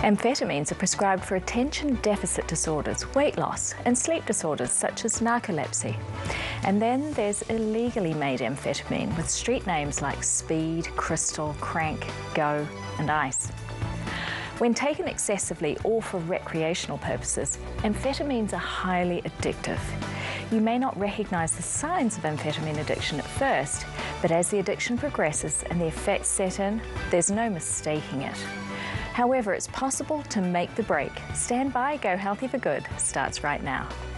Amphetamines are prescribed for attention deficit disorders, weight loss, and sleep disorders such as narcolepsy. And then there's illegally made amphetamine with street names like Speed, Crystal, Crank, Go, and Ice. When taken excessively or for recreational purposes, amphetamines are highly addictive. You may not recognize the signs of amphetamine addiction at first, but as the addiction progresses and the effects set in, there's no mistaking it. However, it's possible to make the break. Stand by, Go Healthy for Good starts right now.